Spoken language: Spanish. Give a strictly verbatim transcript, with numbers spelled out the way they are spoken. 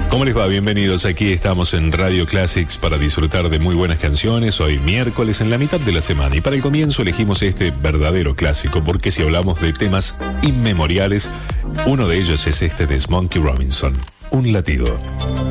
¿Cómo les va? Bienvenidos. Aquí estamos en Radio Classics para disfrutar de muy buenas canciones. Hoy miércoles en la mitad de la semana. Y para el comienzo elegimos este verdadero clásico, porque si hablamos de temas inmemoriales, uno de ellos es este de Smokey Robinson, Un latido.